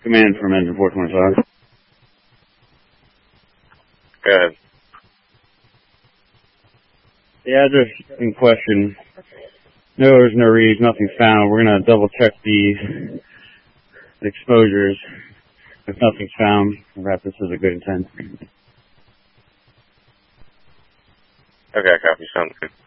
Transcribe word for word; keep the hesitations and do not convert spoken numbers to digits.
Command from engine four twenty-five. Go ahead. The address in question, no errors, no reads, nothing found. We're going to double check the exposures. If nothing's found, we'll wrap this as a good intent. Okay, copy. Sounds good.